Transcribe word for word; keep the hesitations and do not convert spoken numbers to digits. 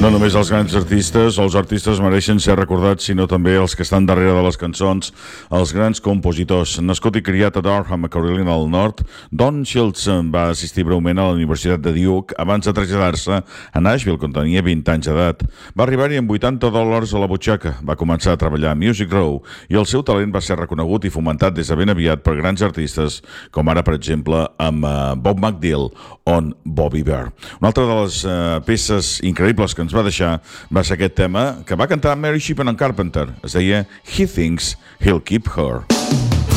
No només els grans artistes o els artistes mereixen ser recordats, sinó també els que estan darrere de les cançons, els grans compositors. Nascut i criat a Durham, a Carolina del Nord, Don Shields va assistir breument a la Universitat de Duke abans de traslladar-se a Nashville, quan tenia vint anys d'edat. Va arribar-hi amb vuitanta dòlars a la butxaca, va començar a treballar a Music Row i el seu talent va ser reconegut i fomentat des de ben aviat per grans artistes, com ara, per exemple, amb uh, Bob McDill o Bobby Bear. Una altra de les uh, peces increïbles que ens va deixar va ser aquest tema que va cantar Mary Chapin and Carpenter. Es deia He Thinks He'll Keep Her.